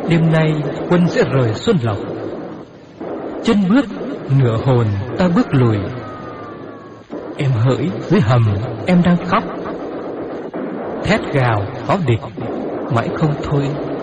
đêm nay quân sẽ rời Xuân Lộc. Chân bước ngựa hồn ta bước lùi. Em hỡi dưới hầm em đang khóc, thét gào pháo địch mãi không thôi.